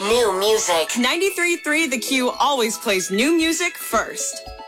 New music. 93.3 The Q always plays new music first.